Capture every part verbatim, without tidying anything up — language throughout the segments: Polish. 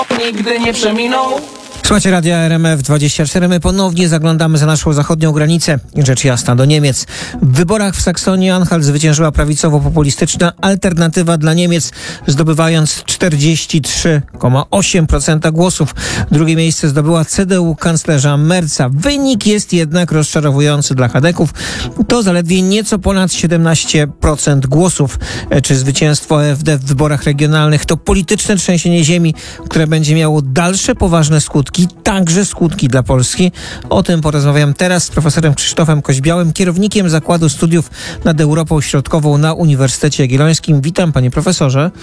nigdy nie przeminął. Słuchajcie Radia R M F dwadzieścia cztery. My ponownie zaglądamy za naszą zachodnią granicę, rzecz jasna, do Niemiec. W wyborach w Saksonii-Anhalt zwyciężyła prawicowo-populistyczna Alternatywa dla Niemiec, zdobywając czterdzieści trzy przecinek osiem procent głosów. Drugie miejsce zdobyła C D U kanclerza Merza. Wynik jest jednak rozczarowujący dla chadeków. To zaledwie nieco ponad siedemnaście procent głosów. Czy zwycięstwo A F D w wyborach regionalnych to polityczne trzęsienie ziemi, które będzie miało dalsze poważne skutki, także skutki dla Polski? O tym porozmawiam teraz z profesorem Krzysztofem Koźbiałym, kierownikiem Zakładu Studiów nad Europą Środkową na Uniwersytecie Jagiellońskim. Witam, panie profesorze.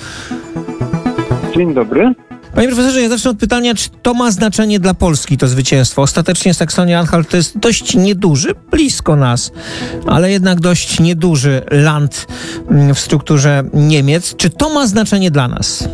Dzień dobry. Panie profesorze, ja zacznę od pytania, czy to ma znaczenie dla Polski, to zwycięstwo? Ostatecznie Saksonia-Anhalt to jest dość nieduży, blisko nas, ale jednak dość nieduży land w strukturze Niemiec. Czy to ma znaczenie dla nas?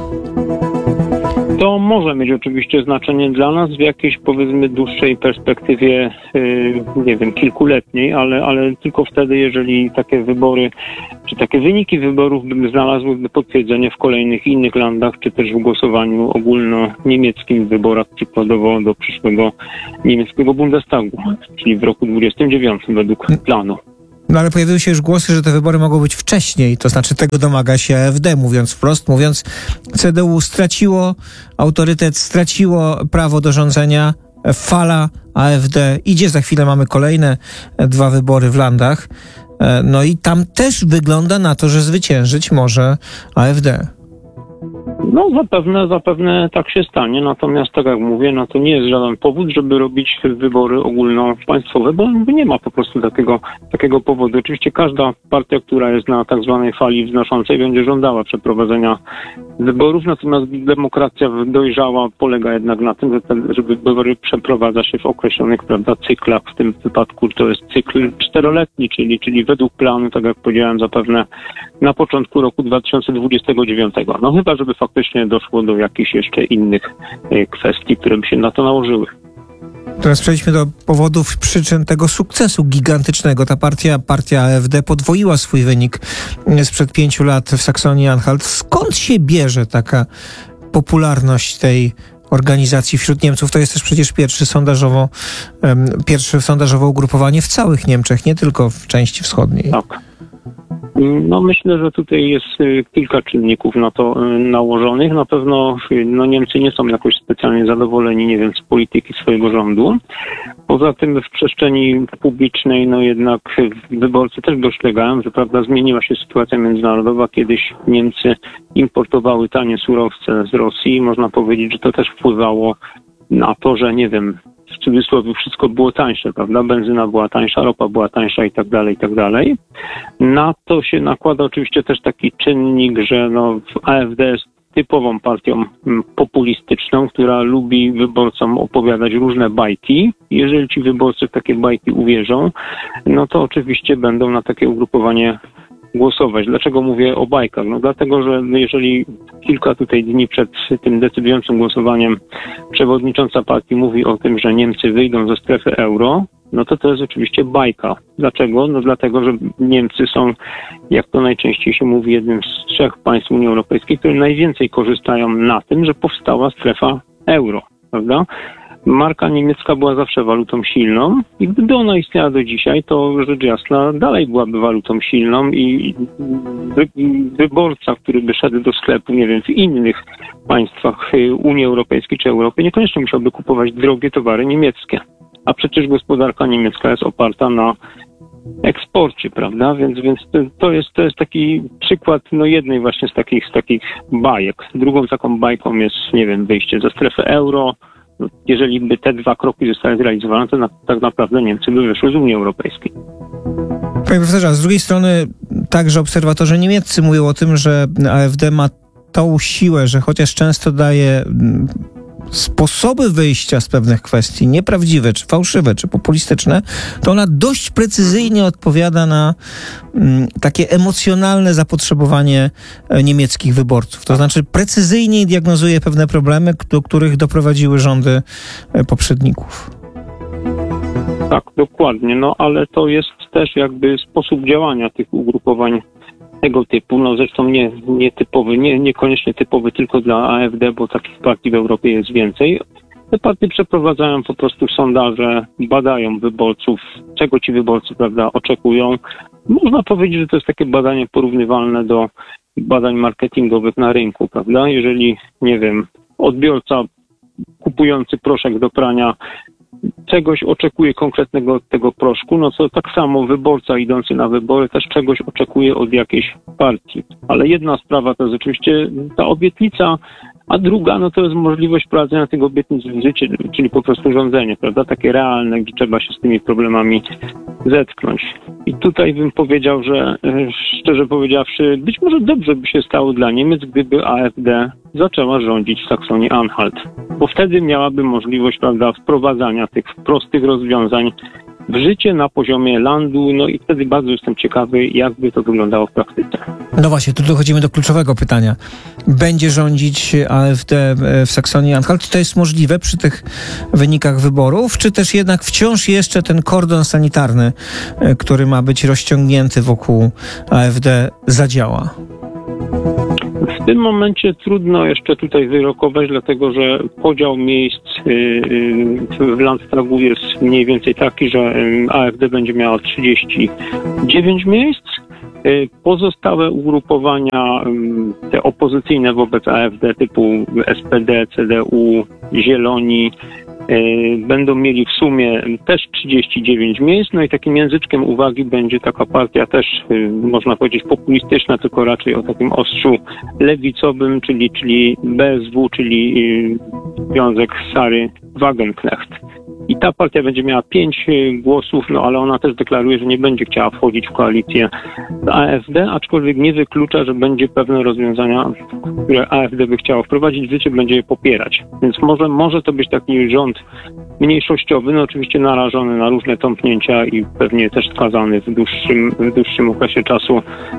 To może mieć oczywiście znaczenie dla nas w jakiejś, powiedzmy, dłuższej perspektywie, yy, nie wiem, kilkuletniej, ale, ale tylko wtedy, jeżeli takie wybory, czy takie wyniki wyborów by znalazłyby potwierdzenie w kolejnych innych landach, czy też w głosowaniu ogólnoniemieckim w wyborach przykładowo do przyszłego niemieckiego Bundestagu, czyli w roku dwudziestym dziewiątym według planu. No ale pojawiły się już głosy, że te wybory mogą być wcześniej, to znaczy tego domaga się A F D, mówiąc wprost, mówiąc C D U straciło autorytet, straciło prawo do rządzenia, fala A F D idzie, za chwilę mamy kolejne dwa wybory w landach, no i tam też wygląda na to, że zwyciężyć może A F D. No zapewne, zapewne tak się stanie, natomiast tak jak mówię, no to nie jest żaden powód, żeby robić wybory ogólnopaństwowe, bo nie ma po prostu takiego, takiego powodu. Oczywiście każda partia, która jest na tak zwanej fali wznoszącej, będzie żądała przeprowadzenia wyborów, natomiast demokracja dojrzała polega jednak na tym, że te, żeby wybory przeprowadza się w określonych, prawda, cyklach. W tym wypadku to jest cykl czteroletni, czyli, czyli według planu, tak jak powiedziałem, zapewne na początku roku dwa tysiące dwudziestego dziewiątego. No chyba, żeby faktycznie doszło do jakichś jeszcze innych kwestii, które by się na to nałożyły. Teraz przejdźmy do powodów, przyczyn tego sukcesu gigantycznego. Ta partia, partia A F D podwoiła swój wynik sprzed pięciu lat w Saksonii-Anhalt. Skąd się bierze taka popularność tej organizacji wśród Niemców? To jest też przecież pierwszy sondażowo, um, pierwsze sondażowe ugrupowanie w całych Niemczech, nie tylko w części wschodniej. Tak. No myślę, że tutaj jest kilka czynników na to nałożonych. Na pewno no, Niemcy nie są jakoś specjalnie zadowoleni, nie wiem, z polityki swojego rządu. Poza tym w przestrzeni publicznej, no jednak wyborcy też dostrzegają, że prawda, zmieniła się sytuacja międzynarodowa. Kiedyś Niemcy importowały tanie surowce z Rosji. Można powiedzieć, że to też wpływało na to, że nie wiem, w cudzysłowie wszystko było tańsze, prawda? Benzyna była tańsza, ropa była tańsza i tak dalej, i tak dalej. Na to się nakłada oczywiście też taki czynnik, że no A F D jest typową partią populistyczną, która lubi wyborcom opowiadać różne bajki. Jeżeli ci wyborcy w takie bajki uwierzą, no to oczywiście będą na takie ugrupowanie głosować. Dlaczego mówię o bajkach? No dlatego, że jeżeli kilka tutaj dni przed tym decydującym głosowaniem przewodnicząca partii mówi o tym, że Niemcy wyjdą ze strefy euro, no to to jest oczywiście bajka. Dlaczego? No dlatego, że Niemcy są, jak to najczęściej się mówi, jednym z trzech państw Unii Europejskiej, które najwięcej korzystają na tym, że powstała strefa euro, prawda? Marka niemiecka była zawsze walutą silną i gdyby ona istniała do dzisiaj, to rzecz jasna dalej byłaby walutą silną i wy, wyborca, który by szedł do sklepu, nie wiem, w innych państwach Unii Europejskiej czy Europy, niekoniecznie musiałby kupować drogie towary niemieckie. A przecież gospodarka niemiecka jest oparta na eksporcie, prawda? Więc, więc to jest, to jest taki przykład no jednej właśnie z takich, z takich bajek. Drugą taką bajką jest, nie wiem, wyjście ze strefy euro. Jeżeli by te dwa kroki zostały zrealizowane, to na, tak naprawdę Niemcy by wyszły z Unii Europejskiej. Panie profesorze, a z drugiej strony także obserwatorzy niemieccy mówią o tym, że A F D ma tą siłę, że chociaż często daje sposoby wyjścia z pewnych kwestii, nieprawdziwe, czy fałszywe, czy populistyczne, to ona dość precyzyjnie odpowiada na mm, takie emocjonalne zapotrzebowanie niemieckich wyborców. To znaczy precyzyjnie diagnozuje pewne problemy, do których doprowadziły rządy poprzedników. Tak, dokładnie, no ale to jest też jakby sposób działania tych ugrupowań tego typu, no zresztą nie, nie typowy, nie, niekoniecznie typowy tylko dla A F D, bo takich partii w Europie jest więcej. Te partie przeprowadzają po prostu sondaże, badają wyborców, czego ci wyborcy, prawda, oczekują. Można powiedzieć, że to jest takie badanie porównywalne do badań marketingowych na rynku, prawda? Jeżeli, nie wiem, odbiorca kupujący proszek do prania czegoś oczekuje konkretnego od tego proszku, no to tak samo wyborca idący na wybory też czegoś oczekuje od jakiejś partii. Ale jedna sprawa to jest oczywiście ta obietnica, a druga no to jest możliwość wprowadzenia tych obietnic w życie, czyli po prostu rządzenie, prawda? Takie realne, gdzie trzeba się z tymi problemami zetknąć. I tutaj bym powiedział, że szczerze powiedziawszy, być może dobrze by się stało dla Niemiec, gdyby A F D zaczęła rządzić w Saksonii-Anhalt, bo wtedy miałaby możliwość, prawda, wprowadzania tych prostych rozwiązań w życie na poziomie landu, no i wtedy bardzo jestem ciekawy, jak by to wyglądało w praktyce. No właśnie, tu dochodzimy do kluczowego pytania. Będzie rządzić A F D w Saksonii-Anhalt? Czy to jest możliwe przy tych wynikach wyborów, czy też jednak wciąż jeszcze ten kordon sanitarny, który ma być rozciągnięty wokół A F D, zadziała? W tym momencie trudno jeszcze tutaj wyrokować, dlatego że podział miejsc w Landtagu jest mniej więcej taki, że A F D będzie miała trzydzieści dziewięć miejsc. Pozostałe ugrupowania, te opozycyjne wobec A F D typu S P D, C D U, Zieloni, będą mieli w sumie też trzydzieści dziewięć miejsc, no i takim języczkiem uwagi będzie taka partia też, można powiedzieć, populistyczna, tylko raczej o takim ostrzu lewicowym, czyli, czyli B S W, czyli Związek Sary Wagenknecht. I ta partia będzie miała pięć głosów, no ale ona też deklaruje, że nie będzie chciała wchodzić w koalicję z A F D, aczkolwiek nie wyklucza, że będzie pewne rozwiązania, które A F D by chciało wprowadzić w życie, będzie je popierać. Więc może, może to być taki rząd mniejszościowy, no oczywiście narażony na różne tąpnięcia i pewnie też skazany w dłuższym, w dłuższym okresie czasu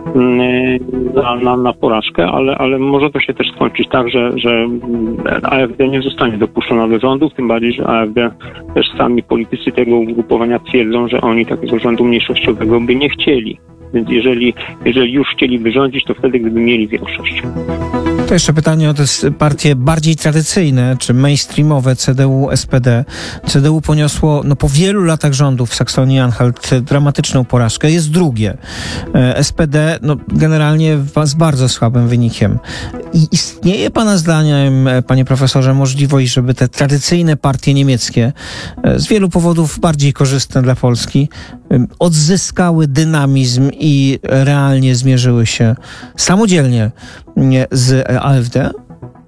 na, na, na porażkę, ale, ale może to się też skończyć tak, że, że A F D nie zostanie dopuszczona do rządów, tym bardziej, że A F D też sami politycy tego ugrupowania twierdzą, że oni takiego rządu mniejszościowego by nie chcieli. Więc jeżeli, jeżeli już chcieliby rządzić, to wtedy, gdyby mieli większość. To jeszcze pytanie o te partie bardziej tradycyjne, czy mainstreamowe, C D U, S P D. C D U poniosło no, po wielu latach rządów w Saksonii-Anhalt dramatyczną porażkę. Jest drugie. S P D no, generalnie z bardzo słabym wynikiem. I istnieje Pana zdaniem, Panie Profesorze, możliwość, żeby te tradycyjne partie niemieckie, z wielu powodów bardziej korzystne dla Polski, odzyskały dynamizm i realnie zmierzyły się samodzielnie z A F D?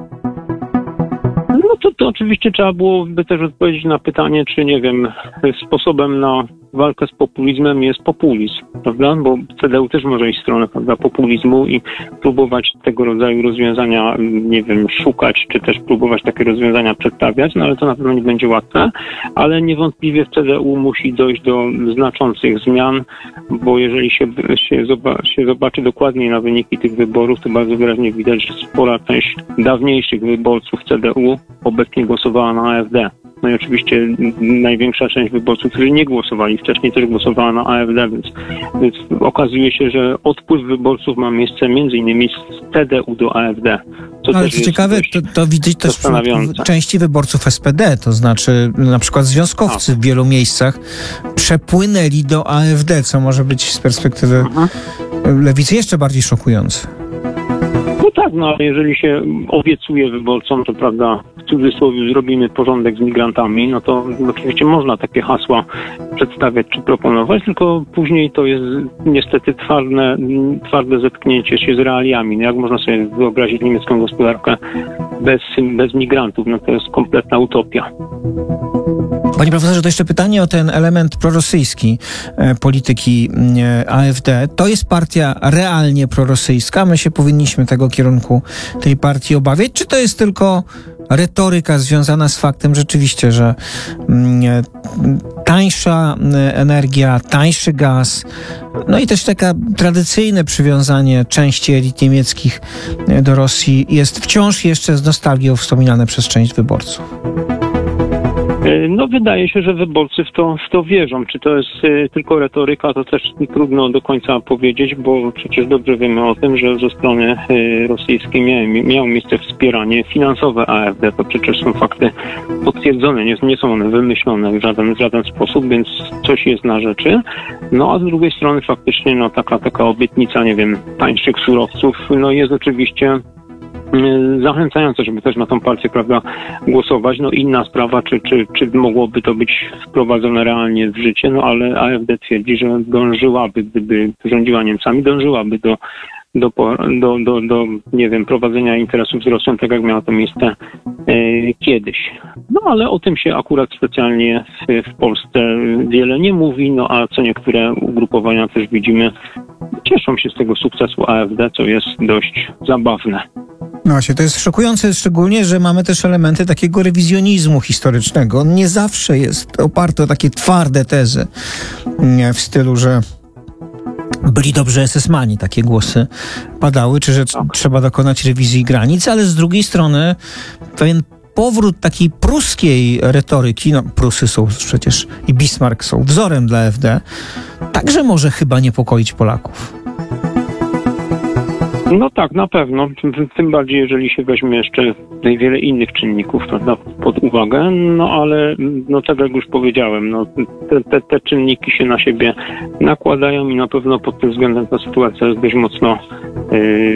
No to, to oczywiście trzeba byłoby też odpowiedzieć na pytanie, czy nie wiem, sposobem na walkę z populizmem jest populizm, prawda? Bo C D U też może iść w stronę, prawda, populizmu i próbować tego rodzaju rozwiązania, nie wiem, szukać, czy też próbować takie rozwiązania przedstawiać, no ale to na pewno nie będzie łatwe, ale niewątpliwie w C D U musi dojść do znaczących zmian, bo jeżeli się, się, zobaczy, się zobaczy dokładniej na wyniki tych wyborów, to bardzo wyraźnie widać, że spora część dawniejszych wyborców C D U obecnie głosowała na A F D. No i oczywiście największa część wyborców, którzy nie głosowali wcześniej, też głosowała na A F D, więc, więc okazuje się, że odpływ wyborców ma miejsce między innymi z C D U do A F D. Co Ale co ciekawe, to, to widzieć też w części wyborców S P D, to znaczy na przykład związkowcy A. w wielu miejscach przepłynęli do A F D, co może być z perspektywy Aha. lewicy jeszcze bardziej szokujące. No tak, no ale jeżeli się obiecuje wyborcom, to prawda, w cudzysłowie zrobimy porządek z migrantami, no to oczywiście można takie hasła przedstawiać czy proponować, tylko później to jest niestety twarde, twarde zetknięcie się z realiami. No jak można sobie wyobrazić niemiecką gospodarkę bez, bez migrantów? No to jest kompletna utopia. Panie profesorze, to jeszcze pytanie o ten element prorosyjski e, polityki e, A F D. To jest partia realnie prorosyjska? My się powinniśmy tego kierunku tej partii obawiać? Czy to jest tylko retoryka związana z faktem rzeczywiście, że mm, tańsza energia, tańszy gaz, no i też takie tradycyjne przywiązanie części elit niemieckich do Rosji jest wciąż jeszcze z nostalgią wspominane przez część wyborców? No wydaje się, że wyborcy w to, w to wierzą. Czy to jest y, tylko retoryka, to też trudno do końca powiedzieć, bo przecież dobrze wiemy o tym, że ze strony y, rosyjskiej miało, miało miejsce wspieranie finansowe A F D. To przecież są fakty potwierdzone, nie, nie są one wymyślone w żaden, w żaden sposób, więc coś jest na rzeczy. No a z drugiej strony faktycznie no taka, taka obietnica, nie wiem, tańszych surowców, no jest oczywiście zachęcające, żeby też na tą partię, prawda, głosować. No inna sprawa, czy, czy, czy mogłoby to być wprowadzone realnie w życie, no ale A F D twierdzi, że dążyłaby, gdyby rządziła Niemcami, dążyłaby do, do, do, do, do nie wiem, prowadzenia interesów z Rosją, tak jak miało to miejsce e, kiedyś. No ale o tym się akurat specjalnie w, w Polsce wiele nie mówi, no a co niektóre ugrupowania też widzimy, cieszą się z tego sukcesu A F D, co jest dość zabawne. No właśnie, to jest szokujące, szczególnie, że mamy też elementy takiego rewizjonizmu historycznego. On nie zawsze jest oparty o takie twarde tezy nie, w stylu, że byli dobrzy esesmani, takie głosy padały, czy że tak. Trzeba dokonać rewizji granic, ale z drugiej strony pewien powrót takiej pruskiej retoryki, no Prusy są przecież i Bismarck są wzorem dla A F D, także może chyba niepokoić Polaków. No tak, na pewno. Tym bardziej, jeżeli się weźmie jeszcze wiele innych czynników prawda, pod uwagę, no ale no tak jak już powiedziałem, no te, te, te czynniki się na siebie nakładają i na pewno pod tym względem ta sytuacja jest dość mocno yy,